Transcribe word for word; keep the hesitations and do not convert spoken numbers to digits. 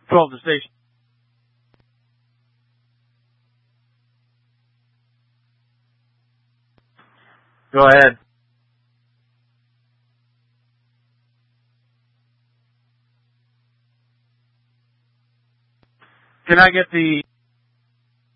twelve to station. Go ahead. Can I get the